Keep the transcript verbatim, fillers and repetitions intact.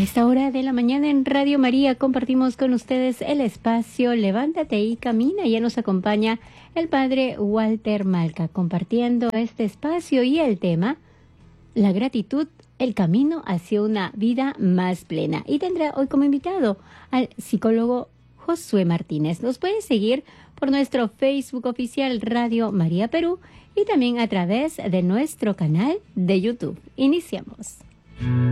esta hora de la mañana en Radio María compartimos con ustedes el espacio Levántate y Camina. Ya nos acompaña el Padre Walter Malca compartiendo este espacio y el tema, la gratitud, el camino hacia una vida más plena. Y tendrá hoy como invitado al psicólogo Josué Martínez. Nos puede seguir por nuestro Facebook oficial Radio María Perú y también a través de nuestro canal de YouTube. Iniciamos.